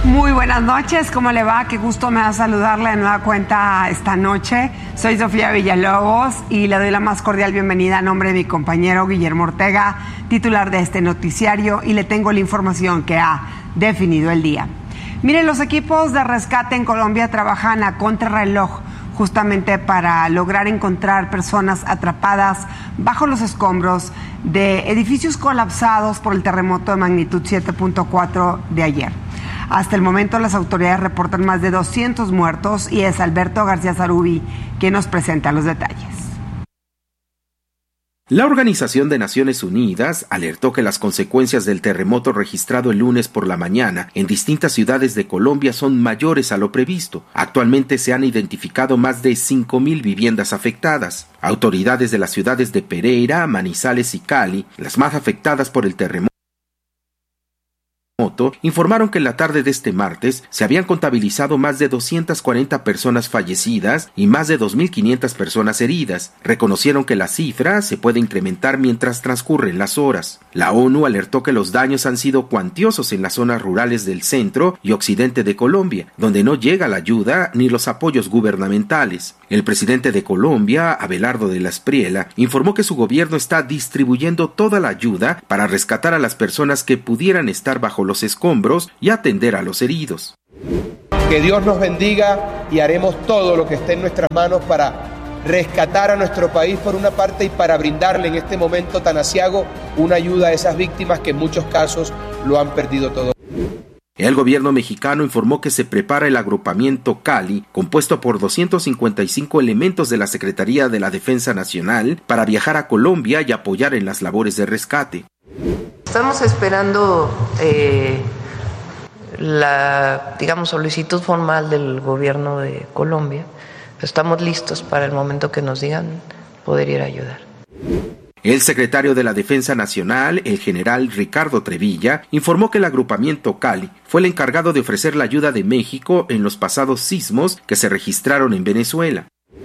Muy buenas noches, ¿cómo le va? Qué gusto me da saludarle de nueva cuenta esta noche. Soy Sofía Villalobos y le doy la más cordial bienvenida a nombre de mi compañero Guillermo Ortega, titular de este noticiario, y le tengo la información que ha definido el día. Miren, los equipos de rescate en Colombia trabajan a contrarreloj justamente para lograr encontrar personas atrapadas bajo los escombros de edificios colapsados por el terremoto de magnitud 7.4 de ayer. Hasta el momento las autoridades reportan más de 200 muertos y es Alberto García Zarubi quien nos presenta los detalles. La Organización de Naciones Unidas alertó que las consecuencias del terremoto registrado el lunes por la mañana en distintas ciudades de Colombia son mayores a lo previsto. Actualmente se han identificado más de 5.000 viviendas afectadas. Autoridades de las ciudades de Pereira, Manizales y Cali, las más afectadas por el terremoto, informaron que en la tarde de este martes se habían contabilizado más de 240 personas fallecidas y más de 2.500 personas heridas. Reconocieron que la cifra se puede incrementar mientras transcurren las horas. La ONU alertó que los daños han sido cuantiosos en las zonas rurales del centro y occidente de Colombia, donde no llega la ayuda ni los apoyos gubernamentales. El presidente de Colombia, Abelardo de la Espriella, informó que su gobierno está distribuyendo toda la ayuda para rescatar a las personas que pudieran estar bajo los escombros y atender a los heridos. Que Dios nos bendiga y haremos todo lo que esté en nuestras manos para rescatar a nuestro país por una parte y para brindarle en este momento tan aciago una ayuda a esas víctimas que en muchos casos lo han perdido todo. El gobierno mexicano informó que se prepara el agrupamiento Cali, compuesto por 255 elementos de la Secretaría de la Defensa Nacional, para viajar a Colombia y apoyar en las labores de rescate. Estamos esperando la, solicitud formal del gobierno de Colombia. Estamos listos para el momento que nos digan poder ir a ayudar. El secretario de la Defensa Nacional, el general Ricardo Trevilla, informó que el agrupamiento Cali fue el encargado de ofrecer la ayuda de México en los pasados sismos que se registraron en Venezuela.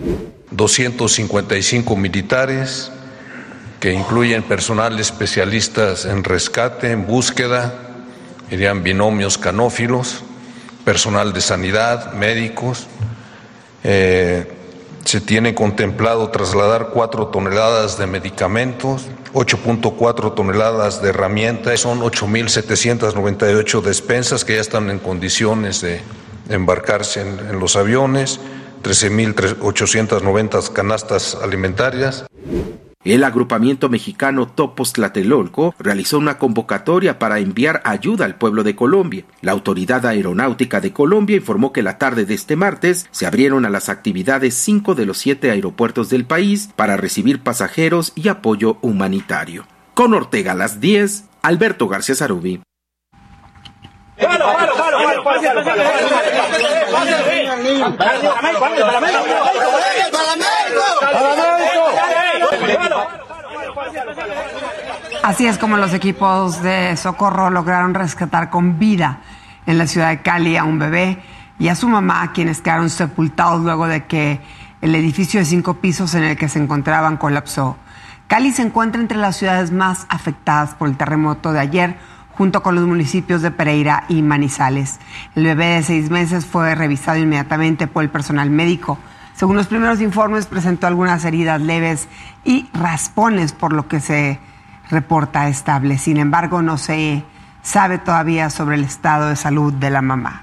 255 militares, que incluyen personal especialistas en rescate, en búsqueda, irían binomios canófilos, personal de sanidad, médicos. Se tiene contemplado trasladar 4 toneladas de medicamentos, 8.4 toneladas de herramientas, son 8.798 despensas que ya están en condiciones de embarcarse en los aviones, 13.890 canastas alimentarias. El agrupamiento mexicano Topos Tlatelolco realizó una convocatoria para enviar ayuda al pueblo de Colombia. La Autoridad Aeronáutica de Colombia informó que la tarde de este martes se abrieron a las actividades 5 de los 7 aeropuertos del país para recibir pasajeros y apoyo humanitario. Con Ortega a las 10, Alberto García Zarubi. Así es como los equipos de socorro lograron rescatar con vida en la ciudad de Cali a un bebé y a su mamá, quienes quedaron sepultados luego de que el edificio de 5 pisos en el que se encontraban colapsó. Cali se encuentra entre las ciudades más afectadas por el terremoto de ayer, junto con los municipios de Pereira y Manizales. El bebé de 6 meses fue revisado inmediatamente por el personal médico. Según los primeros informes, presentó algunas heridas leves y raspones, por lo que se reporta estable. Sin embargo, no se sabe todavía sobre el estado de salud de la mamá.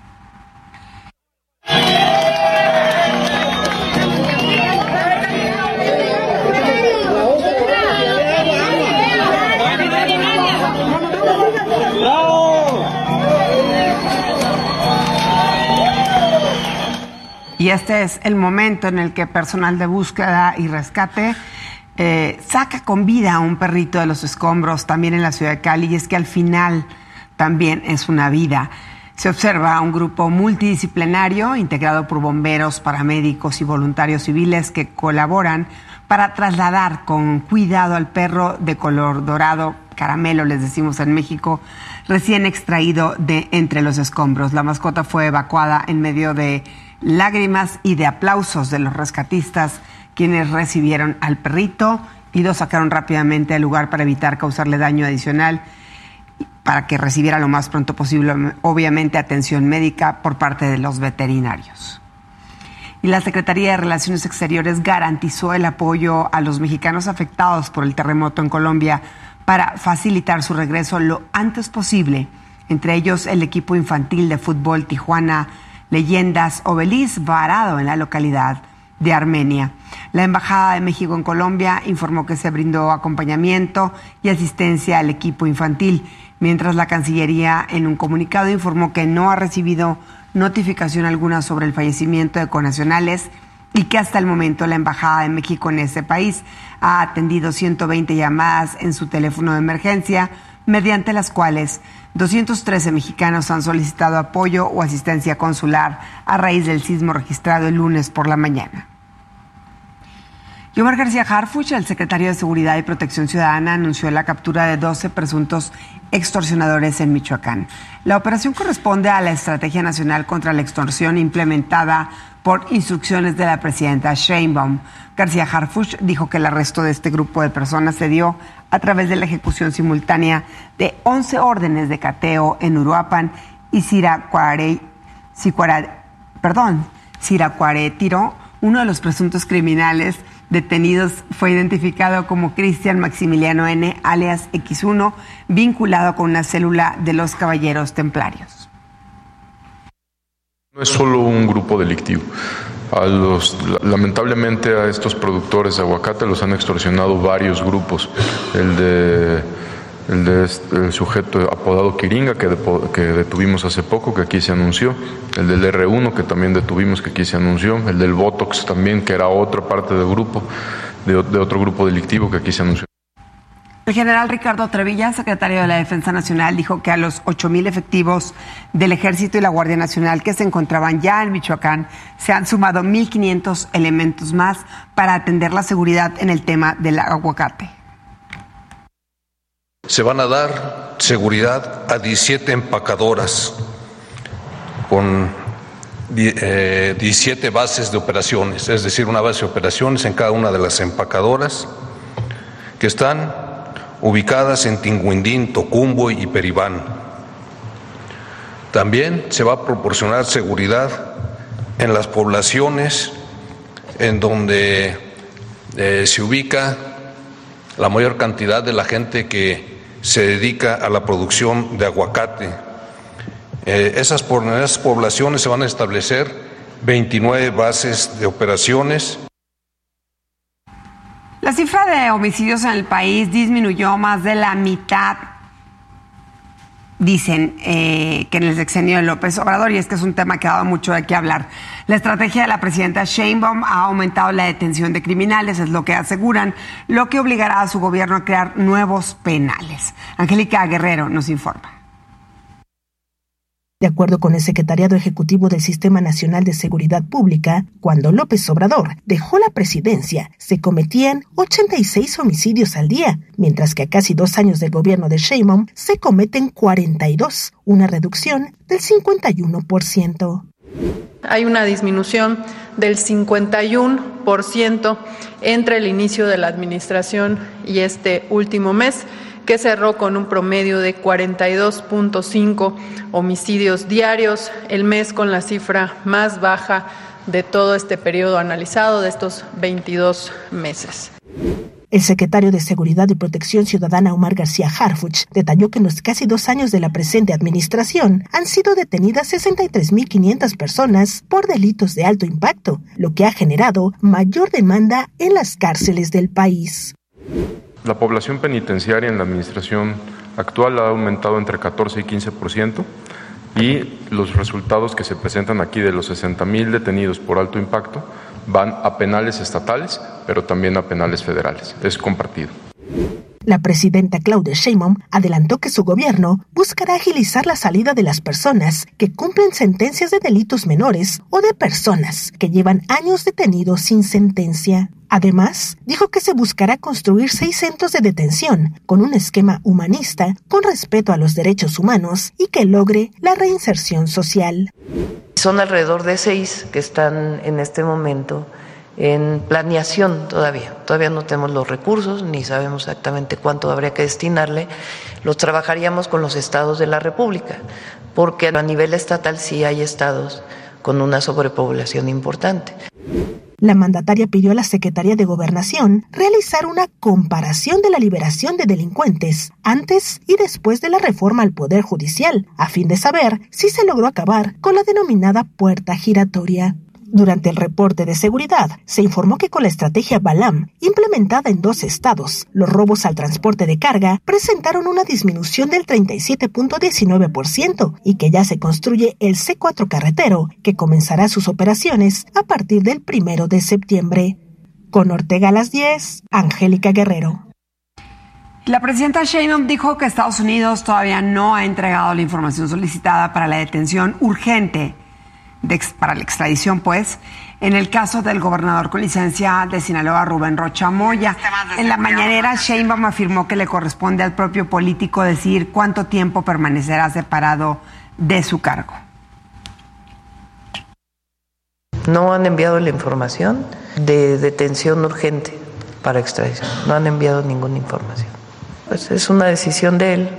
Y este es el momento en el que personal de búsqueda y rescate saca con vida a un perrito de los escombros también en la ciudad de Cali, y es que al final también es una vida. Se observa un grupo multidisciplinario integrado por bomberos, paramédicos y voluntarios civiles que colaboran para trasladar con cuidado al perro de color dorado, caramelo les decimos en México, recién extraído de entre los escombros. La mascota fue evacuada en medio de lágrimas y de aplausos de los rescatistas, quienes recibieron al perrito y lo sacaron rápidamente al lugar para evitar causarle daño adicional. para que recibiera lo más pronto posible, obviamente, atención médica por parte de los veterinarios. Y la Secretaría de Relaciones Exteriores garantizó el apoyo a los mexicanos afectados por el terremoto en Colombia para facilitar su regreso lo antes posible, entre ellos el equipo infantil de fútbol Tijuana Leyendas Obelis, varado en la localidad de Armenia. La Embajada de México en Colombia informó que se brindó acompañamiento y asistencia al equipo infantil, mientras la Cancillería en un comunicado informó que no ha recibido notificación alguna sobre el fallecimiento de connacionales y que hasta el momento la Embajada de México en ese país ha atendido 120 llamadas en su teléfono de emergencia, mediante las cuales 213 mexicanos han solicitado apoyo o asistencia consular a raíz del sismo registrado el lunes por la mañana. Y Omar García Harfuch, el secretario de Seguridad y Protección Ciudadana, anunció la captura de 12 presuntos extorsionadores en Michoacán. La operación corresponde a la Estrategia Nacional contra la Extorsión implementada por instrucciones de la presidenta Sheinbaum. García Harfuch dijo que el arresto de este grupo de personas se dio a través de la ejecución simultánea de 11 órdenes de cateo en Uruapan y Siracuaretiro. Uno de los presuntos criminales detenidos fue identificado como Cristian Maximiliano N., alias X1, vinculado con una célula de los Caballeros Templarios. No es solo un grupo delictivo. Lamentablemente a estos productores de aguacate los han extorsionado varios grupos. El sujeto apodado Quiringa, que detuvimos hace poco, que aquí se anunció, el del R1, que también detuvimos, que aquí se anunció, el del Botox también, que era otra parte del grupo, de otro grupo delictivo, que aquí se anunció. El general Ricardo Trevilla, secretario de la Defensa Nacional, dijo que a los 8,000 efectivos del Ejército y la Guardia Nacional que se encontraban ya en Michoacán se han sumado 1,500 elementos más para atender la seguridad en el tema del aguacate. Se van a dar seguridad a 17 empacadoras con 17 bases de operaciones, es decir, una base de operaciones en cada una de las empacadoras que están ubicadas en Tinguindín, Tocumbo y Peribán. También se va a proporcionar seguridad en las poblaciones en donde se ubica la mayor cantidad de la gente que se dedica a la producción de aguacate. Esas poblaciones se van a establecer 29 bases de operaciones. La cifra de homicidios en el país disminuyó más de la mitad, dicen, que en el sexenio de López Obrador, y es que es un tema que ha dado mucho de qué hablar. La estrategia de la presidenta Sheinbaum ha aumentado la detención de criminales, es lo que aseguran, lo que obligará a su gobierno a crear nuevos penales. Angélica Guerrero nos informa. De acuerdo con el Secretariado Ejecutivo del Sistema Nacional de Seguridad Pública, cuando López Obrador dejó la presidencia, se cometían 86 homicidios al día, mientras que a casi 2 años del gobierno de Sheinbaum se cometen 42, una reducción del 51%. Hay una disminución del 51% entre el inicio de la administración y este último mes, que cerró con un promedio de 42.5 homicidios diarios, el mes con la cifra más baja de todo este periodo analizado, de estos 22 meses. El secretario de Seguridad y Protección Ciudadana, Omar García Harfuch, detalló que en los casi 2 años de la presente administración han sido detenidas 63,500 personas por delitos de alto impacto, lo que ha generado mayor demanda en las cárceles del país. La población penitenciaria en la administración actual ha aumentado entre 14 y 15%, y los resultados que se presentan aquí de los 60,000 detenidos por alto impacto van a penales estatales, pero también a penales federales. Es compartido. La presidenta Claudia Sheinbaum adelantó que su gobierno buscará agilizar la salida de las personas que cumplen sentencias de delitos menores o de personas que llevan años detenidos sin sentencia. Además, dijo que se buscará construir 6 centros de detención con un esquema humanista con respeto a los derechos humanos y que logre la reinserción social. Son alrededor de 6 que están en este momento en planeación todavía no tenemos los recursos ni sabemos exactamente cuánto habría que destinarle. Los trabajaríamos con los estados de la República, porque a nivel estatal sí hay estados con una sobrepoblación importante. La mandataria pidió a la Secretaría de Gobernación realizar una comparación de la liberación de delincuentes antes y después de la reforma al Poder Judicial, a fin de saber si se logró acabar con la denominada puerta giratoria. Durante el reporte de seguridad, se informó que con la estrategia Balam, implementada en 2 estados, los robos al transporte de carga presentaron una disminución del 37.19% y que ya se construye el C4 carretero, que comenzará sus operaciones a partir del 1 de septiembre. Con Ortega a las 10, Angélica Guerrero. La presidenta Sheinbaum dijo que Estados Unidos todavía no ha entregado la información solicitada para la detención urgente para la extradición, pues, en el caso del gobernador con licencia de Sinaloa, Rubén Rocha Moya. En la mañanera, Sheinbaum afirmó que le corresponde al propio político decidir cuánto tiempo permanecerá separado de su cargo. No han enviado la información de detención urgente para extradición. No han enviado ninguna información. Pues es una decisión de él.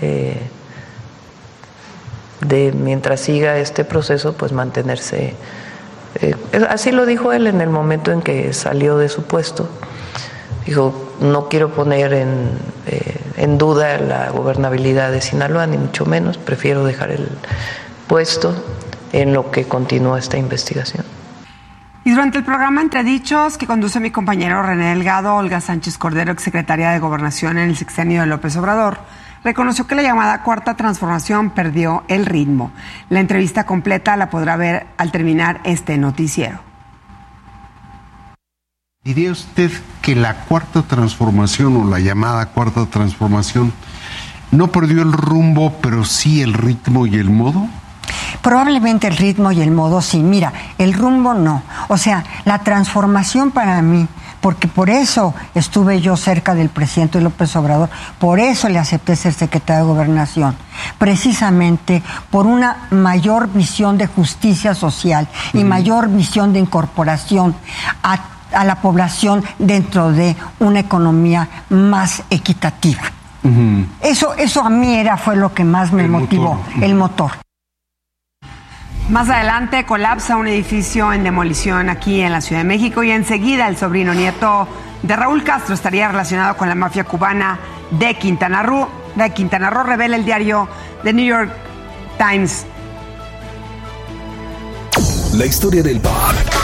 De mientras siga este proceso, pues mantenerse. Así lo dijo él en el momento en que salió de su puesto. Dijo, no quiero poner en duda la gobernabilidad de Sinaloa, ni mucho menos. Prefiero dejar el puesto en lo que continúa esta investigación. Y durante el programa Entre Dichos, que conduce mi compañero René Delgado, Olga Sánchez Cordero, exsecretaria de Gobernación en el sexenio de López Obrador, reconoció que la llamada Cuarta Transformación perdió el ritmo. La entrevista completa la podrá ver al terminar este noticiero. ¿Diría usted que la Cuarta Transformación o la llamada Cuarta Transformación no perdió el rumbo, pero sí el ritmo y el modo? Probablemente el ritmo y el modo sí. Mira, el rumbo no. O sea, la transformación para mí, porque por eso estuve yo cerca del presidente López Obrador, por eso le acepté ser secretario de Gobernación, precisamente por una mayor visión de justicia social y mayor visión de incorporación a la población dentro de una economía más equitativa. Eso a mí fue lo que más me motivó, el motor. Más adelante colapsa un edificio en demolición aquí en la Ciudad de México y enseguida el sobrino nieto de Raúl Castro estaría relacionado con la mafia cubana de Quintana Roo, revela el diario The New York Times. La historia del pop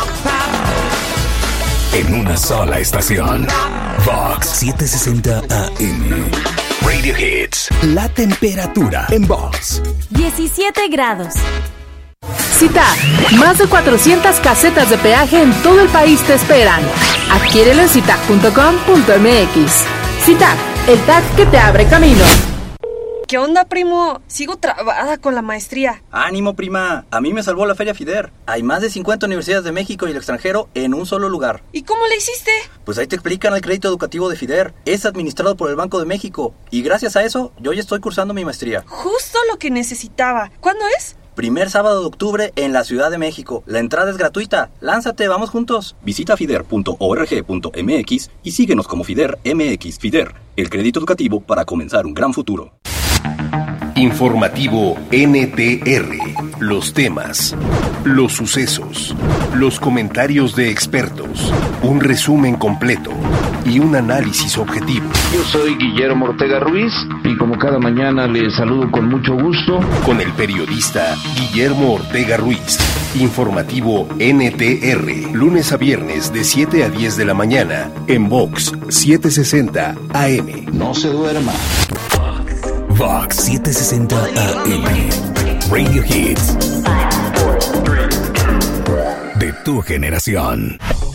en una sola estación. Vox 760 AM. Radio Hits. La temperatura en Vox. 17 grados. CITAG, más de 400 casetas de peaje en todo el país te esperan. Adquiérelo en citag.com.mx. CITAG, el tag que te abre camino. ¿Qué onda, primo? Sigo trabada con la maestría. ¡Ánimo, prima! A mí me salvó la Feria FIDER. Hay más de 50 universidades de México y el extranjero en un solo lugar. ¿Y cómo le hiciste? Pues ahí te explican el crédito educativo de FIDER. Es administrado por el Banco de México. Y gracias a eso, yo ya estoy cursando mi maestría. Justo lo que necesitaba. ¿Cuándo es? Primer sábado de octubre en la Ciudad de México. La entrada es gratuita. Lánzate, vamos juntos. Visita fider.org.mx y síguenos como FIDER MX. FIDER, el crédito educativo para comenzar un gran futuro. Informativo NTR. Los temas, los sucesos, los comentarios de expertos, un resumen completo y un análisis objetivo. Yo soy Guillermo Ortega Ruiz y como cada mañana les saludo con mucho gusto. Con el periodista Guillermo Ortega Ruiz. Informativo NTR. Lunes a viernes de 7 a 10 de la mañana en Vox 760 AM. No se duerma. Vox 760 AM. Radio Hits. De tu generación.